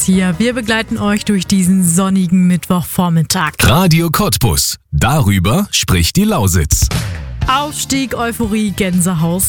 Hier, wir begleiten euch durch diesen sonnigen Mittwochvormittag. Radio Cottbus. Darüber spricht die Lausitz. Aufstieg, Euphorie, Gänsehaut.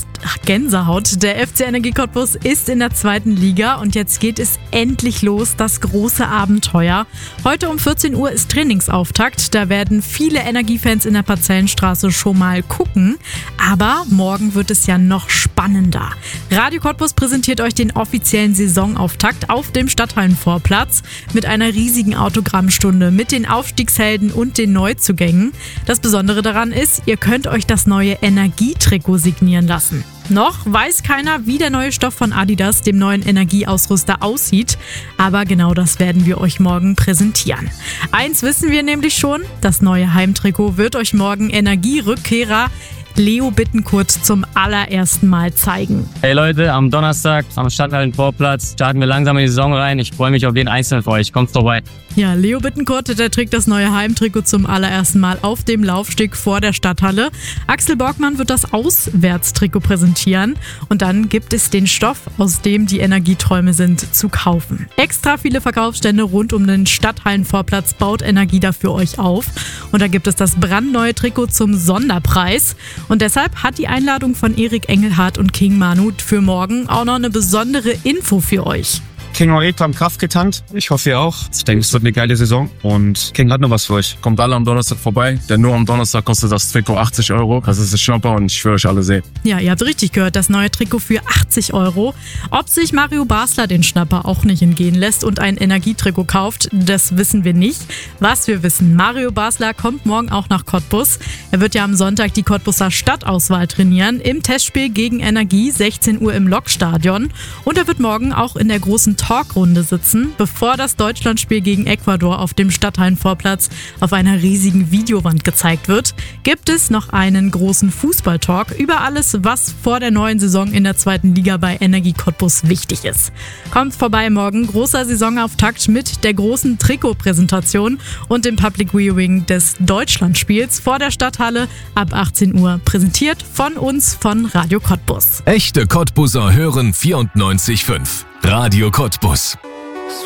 Der FC Energie Cottbus ist in der 2. Liga und jetzt geht es endlich los, das große Abenteuer. Heute um 14 Uhr ist Trainingsauftakt. Da werden viele Energiefans in der Parzellenstraße schon mal gucken. Aber morgen wird es ja noch spannender. Radio Cottbus präsentiert euch den offiziellen Saisonauftakt auf dem Stadthallenvorplatz mit einer riesigen Autogrammstunde mit den Aufstiegshelden und den Neuzugängen. Das Besondere daran ist, ihr könnt euch das neue Energietrikot signieren lassen. Noch weiß keiner, wie der neue Stoff von Adidas, dem neuen Energieausrüster, aussieht. Aber genau das werden wir euch morgen präsentieren. Eins wissen wir nämlich schon, das neue Heimtrikot wird euch morgen Energierückkehrer Leo Bittencourt zum allerersten Mal zeigen. Hey Leute, am Donnerstag am Stadthallenvorplatz starten wir langsam in die Saison rein. Ich freue mich auf jeden Einzelnen für euch. Kommt vorbei. Ja, Leo Bittencourt, der trägt das neue Heimtrikot zum allerersten Mal auf dem Laufsteg vor der Stadthalle. Axel Borgmann wird das Auswärtstrikot präsentieren und dann gibt es den Stoff, aus dem die Energieträume sind, zu kaufen. Extra viele Verkaufsstände rund um den Stadthallenvorplatz baut Energie dafür euch auf und da gibt es das brandneue Trikot zum Sonderpreis. Und deshalb hat die Einladung von Erik Engelhardt und King Manu für morgen auch noch eine besondere Info für euch. King und Erik haben Kraft getankt. Ich hoffe, ihr auch. Ich denke, es wird eine geile Saison und King hat noch was für euch. Kommt alle am Donnerstag vorbei, denn nur am Donnerstag kostet das Trikot 80 €. Das ist ein Schnapper und ich will euch alle sehen. Ja, ihr habt richtig gehört, das neue Trikot für 80 €. Ob sich Mario Basler den Schnapper auch nicht entgehen lässt und ein Energietrikot kauft, das wissen wir nicht. Was wir wissen, Mario Basler kommt morgen auch nach Cottbus. Er wird ja am Sonntag die Cottbuser Stadtauswahl trainieren, im Testspiel gegen Energie, 16 Uhr im Lokstadion. Und er wird morgen auch in der großen Talkrunde sitzen, bevor das Deutschlandspiel gegen Ecuador auf dem Stadthallenvorplatz auf einer riesigen Videowand gezeigt wird, gibt es noch einen großen Fußballtalk über alles, was vor der neuen Saison in der 2. Liga bei Energie Cottbus wichtig ist. Kommt vorbei morgen, großer Saisonauftakt mit der großen Trikotpräsentation und dem Public Viewing des Deutschlandspiels vor der Stadthalle ab 18 Uhr, präsentiert von uns von Radio Cottbus. Echte Cottbuser hören 94,5. Radio Cottbus.